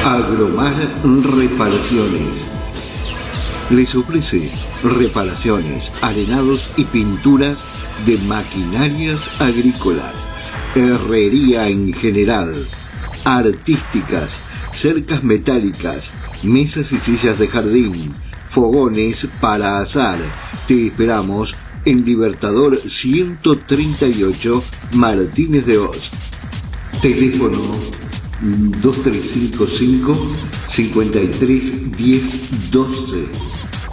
Agromar Reparaciones les ofrece reparaciones, arenados y pinturas de maquinarias agrícolas, herrería en general, artísticas, cercas metálicas, mesas y sillas de jardín, fogones para asar. Te esperamos en Libertador 138, Martínez de Hoz. Teléfono 2355 53 10 12.